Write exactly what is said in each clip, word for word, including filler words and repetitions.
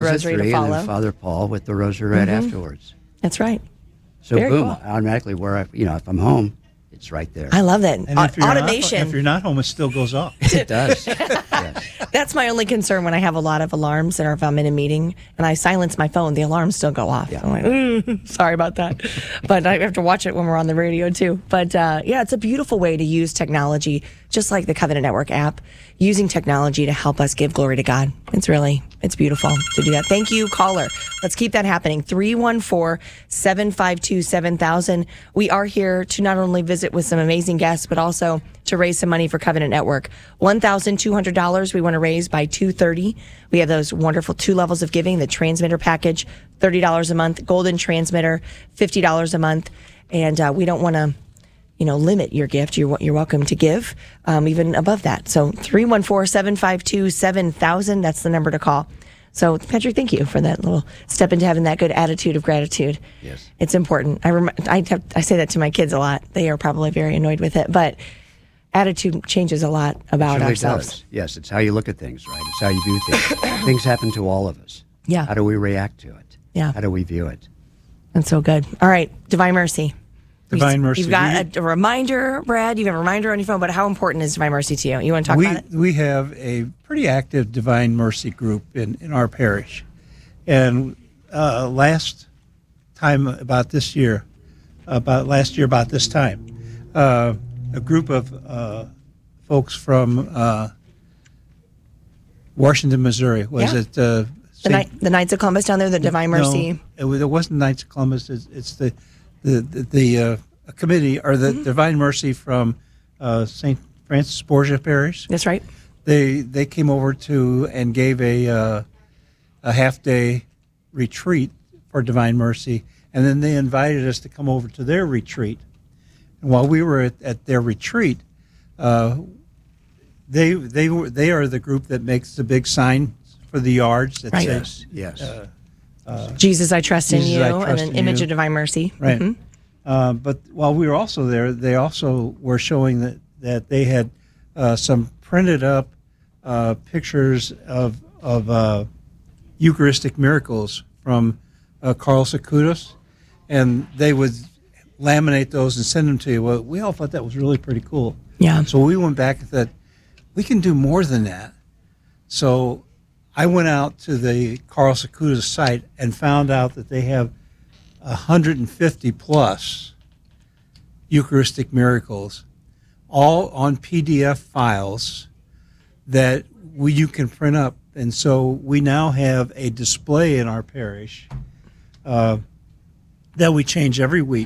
rosary three, to follow. And then Father Paul with the rosary right mm-hmm. afterwards. That's right. So Very boom, cool. automatically where I, you know, if I'm home, it's right there. I love that. And if you're Automation. Not, if you're not home, it still goes off. It does. Yes. That's my only concern when I have a lot of alarms, or if I'm in a meeting and I silence my phone, the alarms still go off. Yeah. I'm like, "Ooh, sorry about that. But I have to watch it when we're on the radio too. But uh, yeah, it's a beautiful way to use technology, just like the Covenant Network app, using technology to help us give glory to God. It's really, it's beautiful to do that. Thank you, caller. Let's keep that happening. three one four, seven five two, seven thousand. We are here to not only visit with some amazing guests, but also to raise some money for Covenant Network. one thousand two hundred dollars we want to raise by two thirty. We have those wonderful two levels of giving, the transmitter package, thirty dollars a month, golden transmitter, fifty dollars a month. And uh, we don't want to, you know, limit your gift. You're, you're welcome to give um, even above that. So three one four, seven five two, seven thousand, that's the number to call. So, Patrick, thank you for that little step into having that good attitude of gratitude. Yes. It's important. I, rem- I, have, I say that to my kids a lot. They are probably very annoyed with it, but attitude changes a lot about It really ourselves. does. Yes, it's how you look at things, right? It's how you view things. Things happen to all of us. Yeah. How do we react to it? Yeah. How do we view it? That's so good. All right, Divine Mercy. Divine Mercy. You've got a, a reminder, Brad. You have a reminder on your phone, but how important is Divine Mercy to you? You want to talk we, about it? We have a pretty active Divine Mercy group in, in our parish. And uh, last time about this year, about last year about this time, uh, a group of uh, folks from uh, Washington, Missouri, was Yeah. it uh, The, night, the Knights of Columbus down there, the Divine Mercy. No, it, was, it wasn't Knights of Columbus. It's, it's the the the, the uh, committee or the Mm-hmm. Divine Mercy from uh, Saint Francis Borgia Parish. That's right. They they came over to and gave a uh, a half day retreat for Divine Mercy, and then they invited us to come over to their retreat. And while we were at, at their retreat, uh, they they were they are the group that makes the big sign for the yards that Right. says Yes. uh, Jesus, I trust in Jesus, you, I and trust an in image you. of Divine Mercy. Right. Mhm. Uh, but while we were also there, they also were showing that, that they had uh, some printed up uh, pictures of of uh, Eucharistic miracles from uh, Carl Sakudas, and they would laminate those and send them to you. Well, we all thought that was really pretty cool. Yeah. So we went back and said, we can do more than that. So I went out to the Carl Sakudas site and found out that they have one hundred fifty plus Eucharistic miracles, all on P D F files that we, you can print up. And so we now have a display in our parish uh, that we change every week,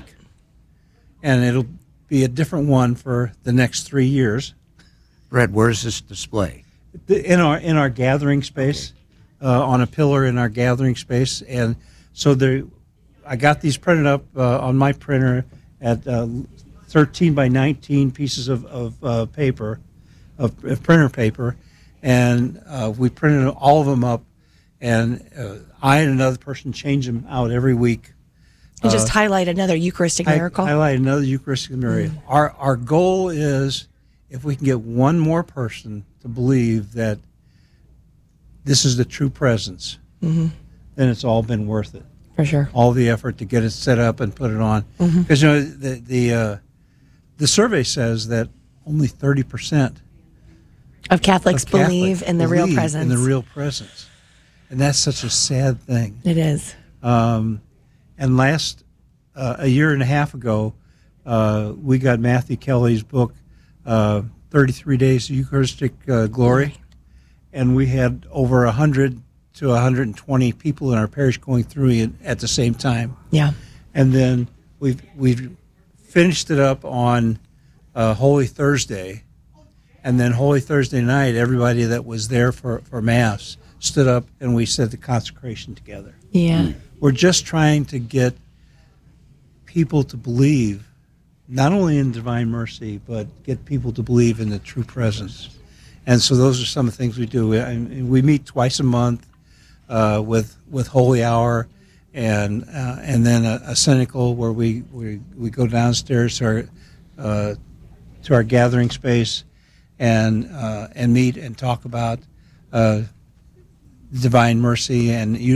and it'll be a different one for the next three years. Brad, where's this display? In our in our gathering space, okay. uh, on a pillar in our gathering space, and so there, I got these printed up uh, on my printer at uh, thirteen by nineteen pieces of of uh, paper, of, of printer paper, and uh, we printed all of them up, and uh, I and another person change them out every week. And just uh, highlight another Eucharistic miracle. I, highlight another Eucharistic miracle. Mm. Our our goal is, if we can get one more person to believe that this is the true presence, mm-hmm. then it's all been worth it. For sure. All the effort to get it set up and put it on. Because mm-hmm. you know the the uh, the survey says that only thirty percent of Catholics of Catholics believe in the real presence. In the real presence, and that's such a sad thing. It is. Um, and last uh, a year and a half ago, uh, we got Matthew Kelly's book, uh, thirty-three Days of Eucharistic uh, Glory, and we had over one hundred to one hundred twenty people in our parish going through it at the same time. Yeah. And then we've, we've finished it up on uh, Holy Thursday, and then Holy Thursday night, everybody that was there for, for Mass stood up and we said the consecration together. Yeah. We're just trying to get people to believe not only in Divine Mercy, but get people to believe in the true presence. And so those are some of the things we do. We, we meet twice a month uh, with with Holy Hour, and uh, and then a, a Cynical where we, we, we go downstairs to our uh, to our gathering space and uh, and meet and talk about uh, Divine Mercy and